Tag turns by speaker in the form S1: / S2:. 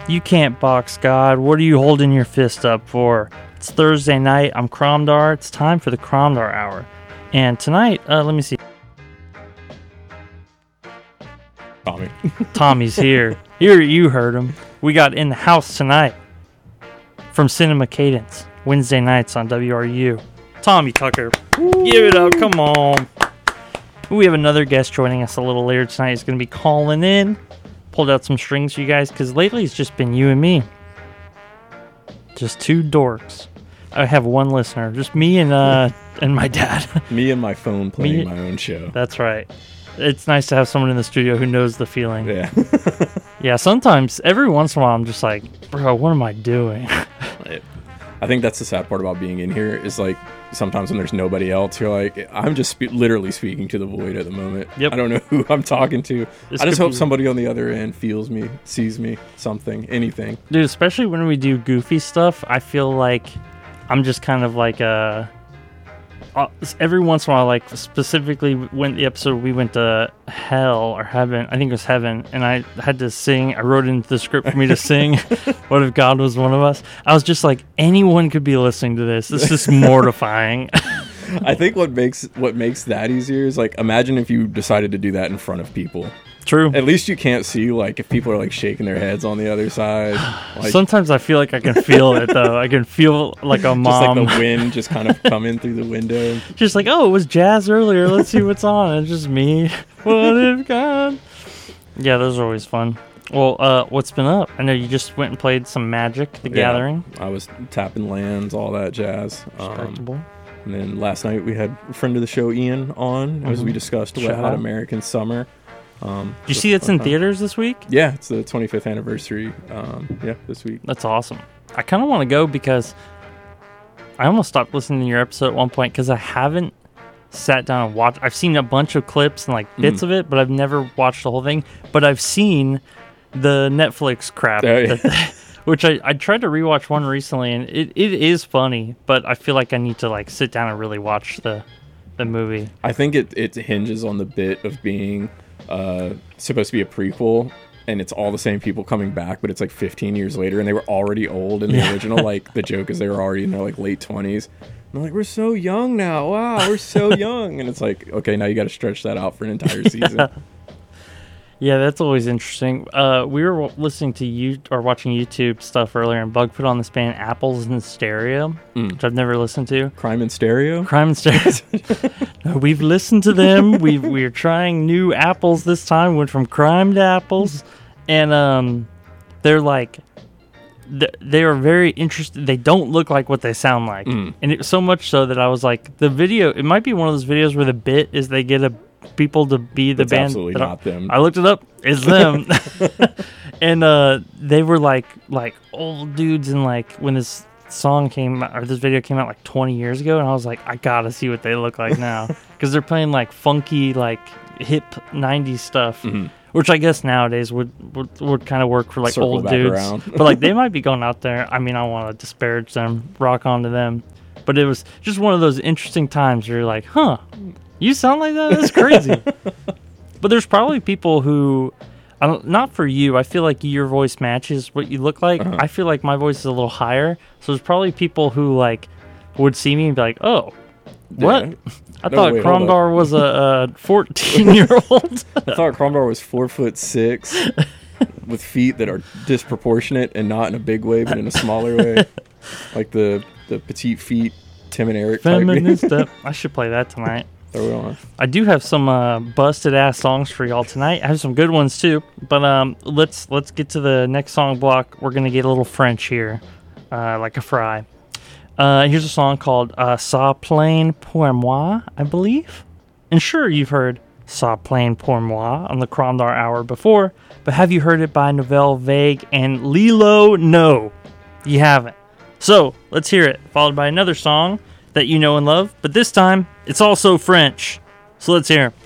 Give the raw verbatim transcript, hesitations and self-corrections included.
S1: You can't box God. What are you holding your fist up for? It's Thursday night. I'm Cromdar. It's time for the Cromdar Hour. And tonight, uh, let me see.
S2: Tommy.
S1: Tommy's here. Here, you heard him. We got In the House tonight from Cinema Cadence, Wednesday nights on W R U. Tommy Tucker. Woo. Give it up. Come on. We have another guest joining us a little later tonight. He's going to be calling in. Pulled out some strings for you guys because lately it's just been you and me. Just two dorks. I have one listener. Just me and uh and my dad.
S2: Me and my phone playing
S1: Me,
S2: my own show.
S1: That's right. It's nice to have someone in the studio who knows the feeling.
S2: Yeah.
S1: Yeah, sometimes, every once in a while, I'm just like, bro, what am I doing?
S2: I think that's the sad part about being in here is like sometimes when there's nobody else, you're like, I'm just spe- literally speaking to the void at the moment.
S1: Yep.
S2: I don't know who I'm talking to.
S1: This
S2: I just
S1: could
S2: hope
S1: be-
S2: somebody on the other end feels me, sees me, something, anything.
S1: Dude, especially when we do goofy stuff, I feel like I'm just kind of like a... Uh, every once in a while, like specifically when the episode we went to hell or heaven, I think it was heaven, and I had to sing. I wrote into the script for me to sing "What If God Was One of Us." I was just like, anyone could be listening to this. This is mortifying.
S2: I think what makes what makes that easier is like imagine if you decided to do that in front of people.
S1: True.
S2: At least you can't see like if people are like shaking their heads on the other side. Like,
S1: Sometimes I feel like I can feel it though. I can feel like a mom.
S2: Just like the wind just kind of coming through the window.
S1: Just like, oh, it was jazz earlier. Let's see what's on. It's just me. What if God? Yeah, those are always fun. Well, uh, what's been up? I know you just went and played some Magic: The
S2: Yeah,
S1: Gathering.
S2: I was tapping lands, all that jazz. Um,
S1: Respectable.
S2: and then last night we had a friend of the show, Ian, on as we discussed Wet
S1: Shout
S2: Hot
S1: out.
S2: American Summer. Um,
S1: Did you see it's in theaters this week?
S2: Yeah, it's the twenty-fifth anniversary. Um, yeah, this week.
S1: That's awesome. I kind of want to go because I almost stopped listening to your episode at one point because I haven't sat down and watched. I've seen a bunch of clips and like bits
S2: Mm.
S1: of it, but I've never watched the whole thing. But I've seen the Netflix crap,
S2: Oh, yeah.
S1: that they- which I, I tried to rewatch one recently, and it, it is funny, but I feel like I need to like sit down and really watch the the movie.
S2: I think it, it hinges on the bit of being uh, supposed to be a prequel, and it's all the same people coming back, but it's like fifteen years later, and they were already old in the
S1: Yeah.
S2: original. Like, the joke is they were already in their like late twenties. And they're like, we're so young now. Wow, we're so young. And it's like, okay, now you got to stretch that out for an entire season.
S1: Yeah, that's always interesting. Uh, we were w- listening to you or watching YouTube stuff earlier, and Bug put on this band Apples in Stereo,
S2: Mm.
S1: which I've never listened to.
S2: Crime in Stereo?
S1: Crime and Stereo. No, we've listened to them. We we're trying new apples this time. Went from crime to apples, and um, they're like, th- they are very interesting. They don't look like what they sound like,
S2: Mm.
S1: and it so much so that I was like, the video. It might be one of those videos where the bit is they get a people to be the
S2: It's
S1: band.
S2: absolutely
S1: that I-
S2: not them.
S1: I looked it up. It's them. And uh, they were like like old dudes, and like when this song came out, or this video came out like twenty years ago, and I was like, I gotta see what they look like now, because they're playing like funky, like hip nineties stuff,
S2: Mhm.
S1: which I guess nowadays would would, would kind of work for like
S2: Circle
S1: old
S2: back
S1: dudes.
S2: around.
S1: But like they might be going out there. I mean, I don't want to disparage them, rock on to them, but it was just one of those interesting times where you're like, huh, you sound like that? That's crazy. But there's probably people who, I don't, not for you, I feel like your voice matches what you look like.
S2: Uh-huh.
S1: I feel like my voice is a little higher. So there's probably people who like would see me and be like, oh, what?
S2: Yeah.
S1: I
S2: No,
S1: thought
S2: wait, hold
S1: Cromdar was a fourteen year old.
S2: I thought Cromdar was four foot six with feet that are disproportionate and not in a big way, but in a smaller way. Like the, the petite feet Tim and Eric type.
S1: Feminist step. I should play that tonight.
S2: Throw it on.
S1: I do have some uh, busted ass songs for y'all tonight. I have some good ones too. But um, let's let's get to the next song block. We're gonna get a little French here, uh, like a fry. Uh, here's a song called uh, "Ça plaine pour moi," I believe. And sure, you've heard "Ça plaine pour moi" on the Cromdar Hour before, but have you heard it by Nouvelle Vague and Lilo? No, you haven't. So let's hear it, followed by another song that you know and love, but this time it's also French. So let's hear it.